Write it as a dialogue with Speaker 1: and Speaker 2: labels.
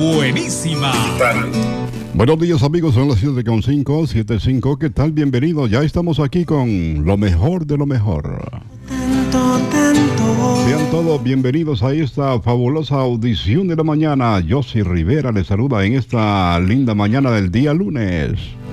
Speaker 1: buenísima.
Speaker 2: Buenos días amigos, son las 7:05, 7:05, ¿qué tal? Bienvenidos, ya estamos aquí con lo mejor de lo mejor. Sean todos bienvenidos a esta fabulosa audición de la mañana. Josy Rivera les saluda en esta linda mañana del día lunes.